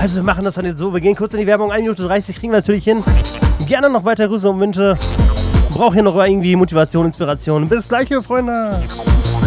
Also wir machen das dann jetzt so, wir gehen kurz in die Werbung, 1 Minute 30 kriegen wir natürlich hin. Gerne noch weiter Grüße und Wünsche. Brauche hier noch irgendwie Motivation, Inspiration. Bis gleich, liebe Freunde.